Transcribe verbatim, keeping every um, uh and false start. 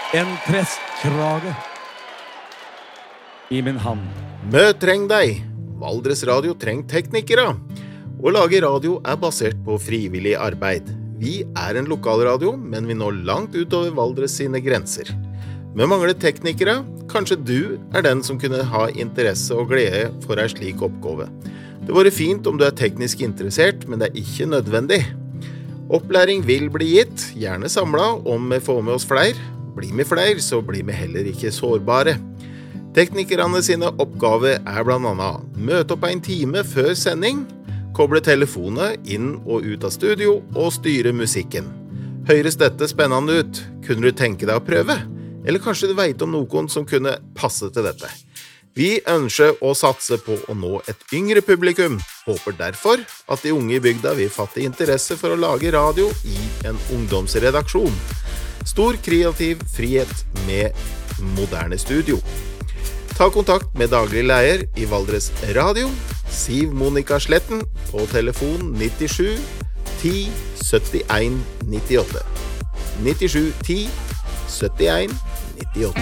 En prestkrage i min hand. Møt treng deg. Valdres Radio treng teknikere. Å lage radio er basert på frivillig arbeid. Vi er en lokalradio, men vi når langt utover Valdres sine grenser. Vi mangler teknikere. Kanskje du er den som kunne ha interesse og glede for en slik oppgave. Det var fint om du er teknisk interessert, men det er ikke nødvendig. Opplæring vil bli gitt, gjerne samlet om vi får med oss flere. Blir vi flere, så blir vi heller ikke sårbare. Teknikerne sine oppgave er blant annet møte opp en time før sending, koble telefoner inn og ut av studio og styre musikken. Høres dette spennende ut? Kunne du tenke deg å prøve? Eller kanskje du vet om noen som kunne passe til dette? Vi ønsker å satse på å nå et yngre publikum. Håper derfor at de unge i bygda vil fatte interesse for å lage radio i en ungdomsredaksjon. Stor kreativ frihet med moderne studio. Ta kontakt med daglig leder i Valdres Radio, Siv Monica Sletten, på telefon nittisju ti syttien nittiåtte. nittisju ti syttien nittiåtte.